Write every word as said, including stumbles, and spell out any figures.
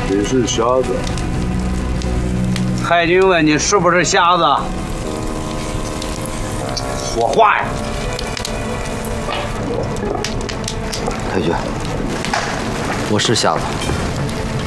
你是瞎子？ 太君问你是不是瞎子？说话呀！ 太君，我是瞎子。